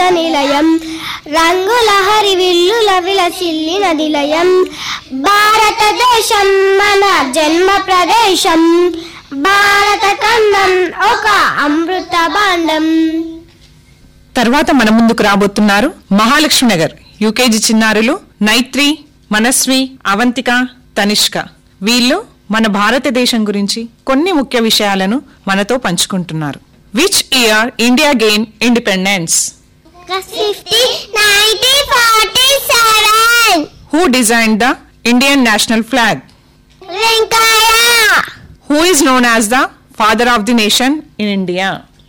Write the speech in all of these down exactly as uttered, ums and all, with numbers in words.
నిలయం రంగుల హరివిల్లుల విలసిల్లిన నిలయం భారతదేశం మన జన్మ ప్రదేశం భారత ఖండం ఒక అమృత భాండం. తర్వాత మన ముందుకు రాబోతున్నారు మహాలక్ష్మి నగర్ యూకేజీ చిన్నారులు నైత్రి, మనస్వి, అవంతిక, తనిష్క. వీళ్ళు మన భారతదేశం గురించి కొన్ని ముఖ్య విషయాలను మనతో పంచుకుంటున్నారు. Which year India gain independence? Who designed the Indian national flag? Who is known as the father of the nation in India?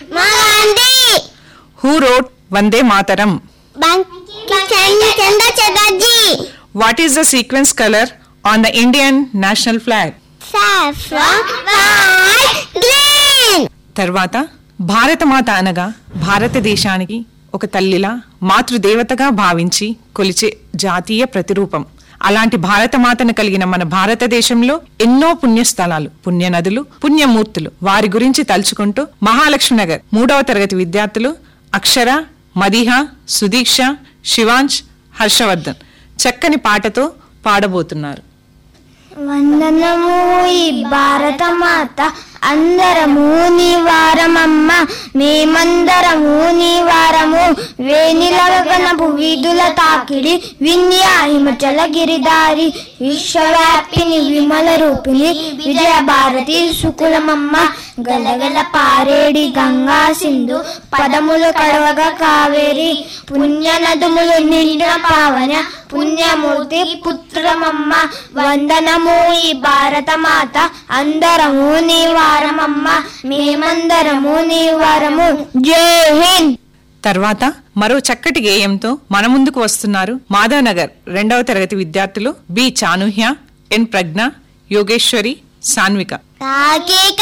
Who wrote Vande Mataram? Chandra Chatterjee. What is the sequence color on the Indian national flag? Saffron, white, green. తర్వాత భారతమాత అనగా భారతదేశానికి ఒక తల్లిలా మాతృదేవతగా భావించి కొలిచే జాతీయ ప్రతిరూపం. అలాంటి భారతమాతను కలిగిన మన భారతదేశంలో ఎన్నో పుణ్యస్థలాలు, పుణ్యనదులు, పుణ్యమూర్తులు. వారి గురించి తలుచుకుంటూ మహాలక్ష్మి నగర్ మూడవ తరగతి విద్యార్థులు అక్షర, మదిహ, సుదీక్ష, శివాంశ్, హర్షవర్ధన్ చక్కని పాటతో పాడబోతున్నారు. వందనము ఈ భారత మాత అందరము నీ వారమమ్మ మేమందరము నీ వారము వేనిలగనపు వీధుల తాకిడి వింధ్య హిమచల గిరిదారి విశ్వవ్యాపిని విమల రూపిణి విజయ భారతి శుకులమమ్మ గలగల పారేడి గంగా సింధు పదములు కడవగా కావేరి పుణ్య నదుములు నిండిన పావన పుణ్యమూర్తి పుత్రమమ్మ వందనము ఈ భారత మాత అందరము నీ వారమమ్మ మేమందరము నీ వారము. జై హింద్. తర్వాత మరో చక్కటి గేయంతో మన ముందుకు వస్తున్నారు మాధవ్ నగర్ రెండవ తరగతి విద్యార్థులు బి చానుహ్య, ఎన్ ప్రజ్ఞ, యోగేశ్వరి, సాన్విక. కాకి